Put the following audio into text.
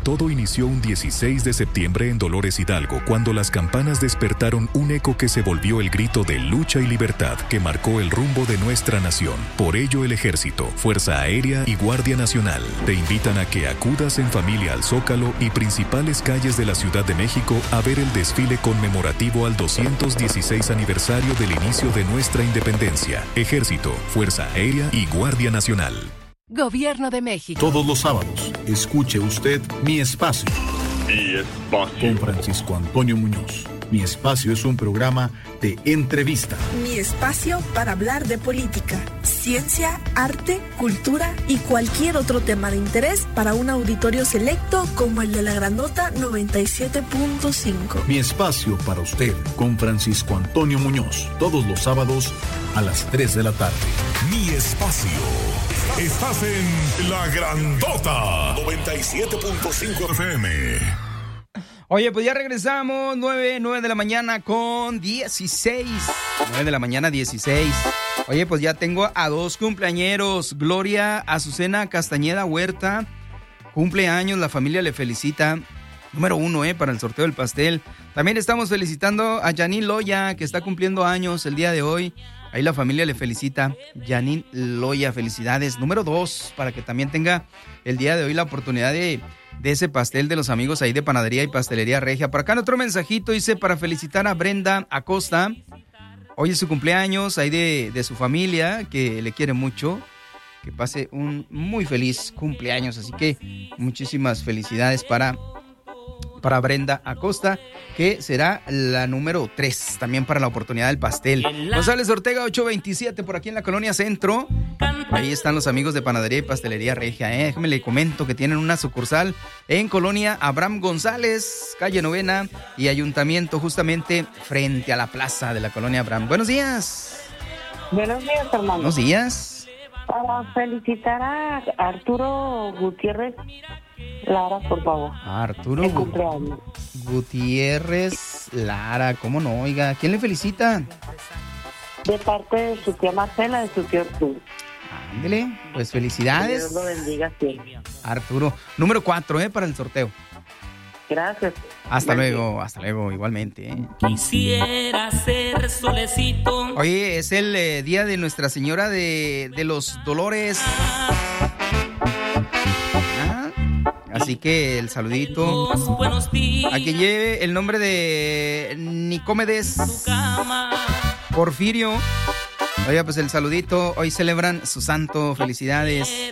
Todo inició un 16 de septiembre en Dolores Hidalgo, cuando las campanas despertaron un eco que se volvió el grito de lucha y libertad que marcó el rumbo de nuestra nación. Por ello, el Ejército, Fuerza Aérea y Guardia Nacional te invitan a que acudas en familia al Zócalo y principales calles de la Ciudad de México a ver el desfile conmemorativo al 216 aniversario del inicio de nuestra independencia. Ejército, Fuerza Aérea y Guardia Nacional. Gobierno de México. Todos los sábados, escuche usted Mi Espacio. Mi Espacio. Con Francisco Antonio Muñoz. Mi Espacio es un programa de entrevista. Mi espacio para hablar de política, ciencia, arte, cultura y cualquier otro tema de interés para un auditorio selecto como el de la Grandota 97.5. Mi Espacio para usted con Francisco Antonio Muñoz. Todos los sábados a las 3 de la tarde. Mi Espacio. Estás en La Grandota 97.5 FM. Oye, pues ya regresamos, 9 de la mañana con 16. 9 de la mañana 16. Oye, pues ya tengo a dos cumpleañeros. Gloria Azucena Castañeda Huerta, cumpleaños, la familia le felicita. Número 1, para el sorteo del pastel. También estamos felicitando a Janine Loya, que está cumpliendo años el día de hoy. Ahí la familia le felicita. Janine Loya, felicidades. Número 2, para que también tenga el día de hoy la oportunidad de ese pastel de los amigos ahí de Panadería y Pastelería Regia. Por acá en otro mensajito dice para felicitar a Brenda Acosta. Hoy es su cumpleaños, ahí de su familia, que le quiere mucho. Que pase un muy feliz cumpleaños. Así que muchísimas felicidades para Brenda Acosta, que será la número 3, también para la oportunidad del pastel. González Ortega 827, por aquí en la Colonia Centro. Ahí están los amigos de Panadería y Pastelería Regia. Déjame le comento que tienen una sucursal en Colonia Abraham González, calle Novena y Ayuntamiento, justamente frente a la plaza de la Colonia Abraham. Buenos días. Buenos días, hermano. Buenos días. Para felicitar a Arturo Gutiérrez Lara, por favor. Arturo Gutiérrez Lara, ¿cómo no? Oiga, ¿quién le felicita? De parte de su tía Marcela, de su tío Arturo. Ándele, pues felicidades. Que Dios lo bendiga siempre. Arturo, número 4, para el sorteo. Gracias. Hasta luego, igualmente. Quisiera ser solecito. Oye, es el día de Nuestra Señora de los Dolores. Así que el saludito a quien lleve el nombre de Nicómedes Porfirio. Oiga, pues el saludito. Hoy celebran su santo. Felicidades.